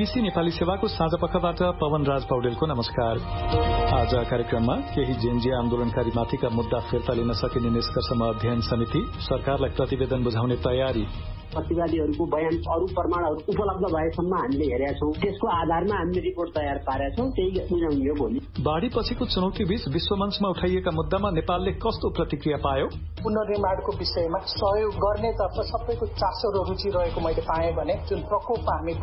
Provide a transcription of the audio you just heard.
BBC Nepali सेवाको साँझ पखबाट पवन राज पौडेलको नमस्कार। आज कार्यक्रममा केही जेएनजी आन्दोलनकारीमाथिका मुद्दा फिर्ता लिन सकिने निष्कर्षमा अध्ययन समिति, सरकारलाई प्रतिवेदन बुझाउने तयारी, प्रतिवादीहरूको बयान अरू प्रमाणहरू उपलब्ध भएसम्म हामीले हेरेका छौं, त्यसको आधारमा हामीले रिपोर्ट तयार पारेका छौं, त्यही बुझाउने हो भोलि। बाढ़ी पछिको चुनौतीबीच विश्वमञ्चमा उठाइएका मुद्दामा नेपालले कस्तो प्रतिक्रिया पायो? पुनर्निर्माणको विषयमा सहयोग गर्नेतर्फ सबैको चासो र रुचि रहेको मैले पाएँ भने जुन प्रकोप हामी